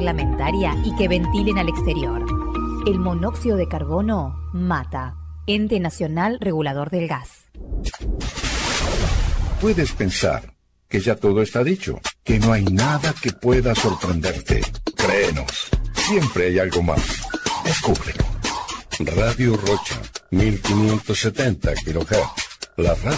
reglamentaria y que ventilen al exterior. El monóxido de carbono mata. Ente Nacional Regulador del Gas. Puedes pensar que ya todo está dicho, que no hay nada que pueda sorprenderte. Créenos, siempre hay algo más. Descúbrelo. Radio Rocha, 1570 kHz. La radio